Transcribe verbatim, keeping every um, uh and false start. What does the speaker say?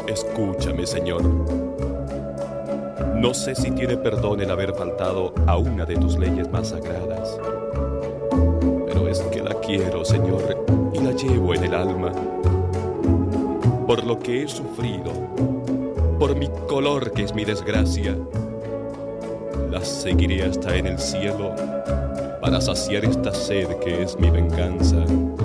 Escúchame, Señor. No sé si tiene perdón el haber faltado a una de tus leyes más sagradas, pero es que la quiero, Señor, y la llevo en el alma. Por lo que he sufrido, por mi color que es mi desgracia, la seguiré hasta en el cielo para saciar esta sed que es mi venganza.